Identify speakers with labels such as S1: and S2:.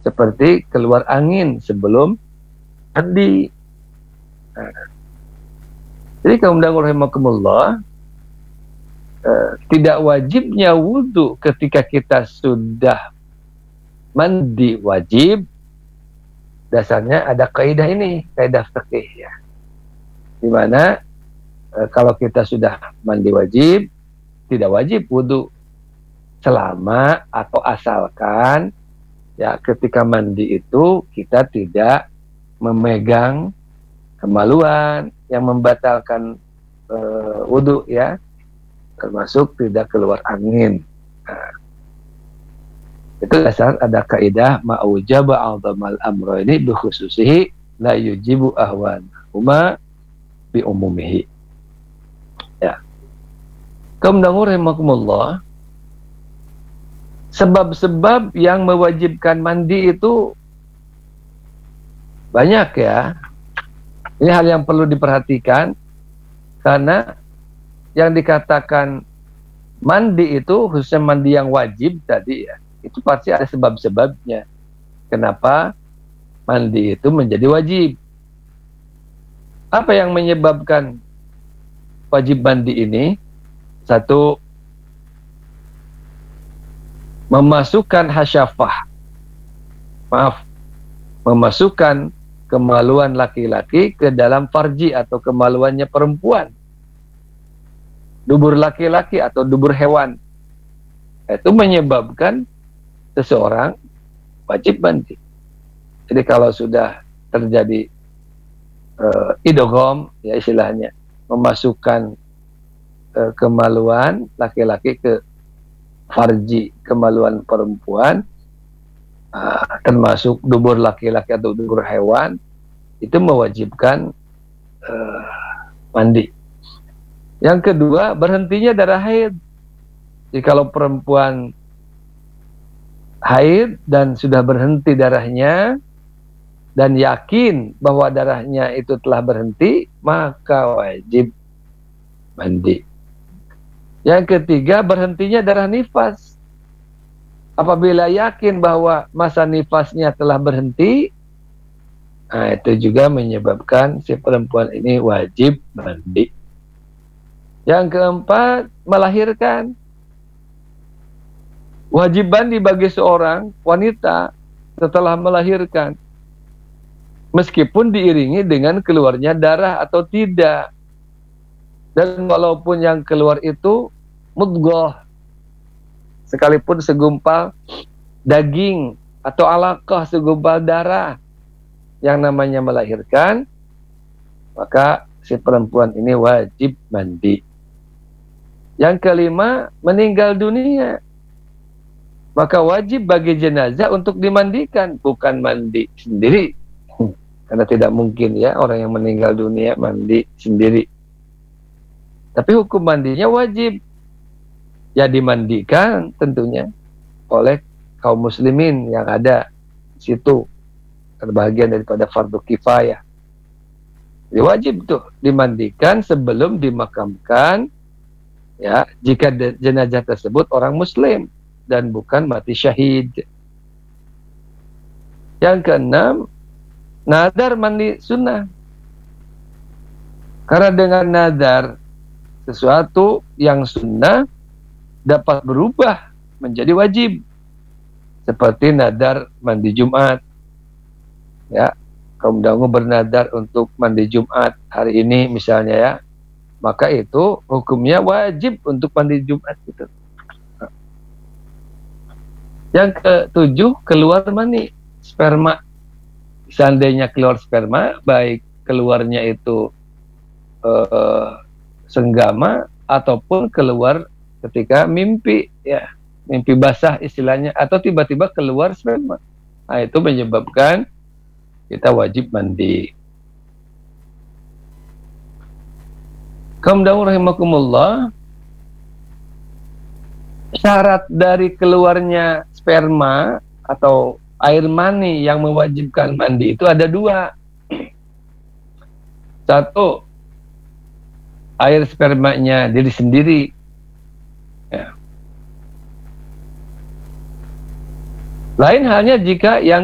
S1: seperti keluar angin sebelum mandi. Nah, jadi kaum dangu rahimakumullah, tidak wajibnya wudhu ketika kita sudah mandi wajib, dasarnya ada kaidah ini, kaidah fikih ya, dimana kalau kita sudah mandi wajib, tidak wajib wudhu selama atau asalkan ya ketika mandi itu kita tidak memegang kemaluan yang membatalkan wudhu ya, termasuk tidak keluar angin. Nah, itu dasar ada kaidah ma'ujaba a'zamal amro ini bikhususihi la yujibu ahwan huma bi umumihi ya. Kemudian rahimakumullah, sebab-sebab yang mewajibkan mandi itu banyak ya. Ini hal yang perlu diperhatikan, karena yang dikatakan mandi itu, khususnya mandi yang wajib tadi ya, itu pasti ada sebab-sebabnya kenapa mandi itu menjadi wajib. Apa yang menyebabkan wajib mandi ini? Satu, memasukkan hasyafah, memasukkan kemaluan laki-laki ke dalam farji atau kemaluannya perempuan, dubur laki-laki atau dubur hewan, itu menyebabkan seseorang wajib mandi. Jadi kalau sudah terjadi idgham ya istilahnya, memasukkan kemaluan laki-laki ke farji kemaluan perempuan, termasuk dubur laki-laki atau dubur hewan, itu mewajibkan mandi. Yang kedua, berhentinya darah haid. Jadi kalau perempuan haid dan sudah berhenti darahnya dan yakin bahwa darahnya itu telah berhenti, maka wajib mandi. Yang ketiga, berhentinya darah nifas. Apabila yakin bahwa masa nifasnya telah berhenti, nah itu juga menyebabkan si perempuan ini wajib mandi. Yang keempat, melahirkan. Wajib mandi bagi seorang wanita setelah melahirkan, meskipun diiringi dengan keluarnya darah atau tidak. Dan walaupun yang keluar itu mudghah, sekalipun segumpal daging atau alaqah, segumpal darah, yang namanya melahirkan, maka si perempuan ini wajib mandi. Yang kelima, meninggal dunia, maka wajib bagi jenazah untuk dimandikan, bukan mandi sendiri, karena tidak mungkin ya orang yang meninggal dunia mandi sendiri. Tapi hukum mandinya wajib, ya dimandikan tentunya oleh kaum muslimin yang ada di situ, terbagian daripada fardu kifayah. Jadi wajib tuh dimandikan sebelum dimakamkan, ya jika jenazah tersebut orang muslim dan bukan mati syahid. Yang keenam, nadar mandi sunnah. Karena dengan nadar sesuatu yang sunnah dapat berubah menjadi wajib, seperti nadar mandi Jumat ya. Kaum dangu bernadar untuk mandi Jumat hari ini misalnya ya, maka itu hukumnya wajib untuk mandi Jumat gitu. Yang ketujuh, keluar mani sperma. Seandainya keluar sperma, baik keluarnya itu senggama ataupun keluar ketika mimpi ya, mimpi basah istilahnya, atau tiba-tiba keluar sperma, nah itu menyebabkan kita wajib mandi. Kemudian rahimakumullah, syarat dari keluarnya sperma atau air mani yang mewajibkan mandi itu ada dua. Satu, air spermanya diri sendiri ya. Lain halnya jika yang